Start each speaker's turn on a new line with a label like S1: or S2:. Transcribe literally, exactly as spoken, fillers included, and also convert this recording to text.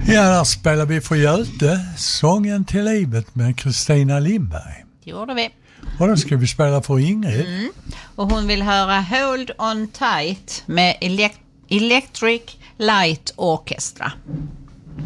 S1: Ja, där spelar vi för Göte, Sången till livet med Kristina Lindberg.
S2: Det gjorde vi.
S1: Och då ska vi spela för Ingrid.
S2: Mm. Och hon vill höra Hold on tight med Elect- Electric Light Orchestra.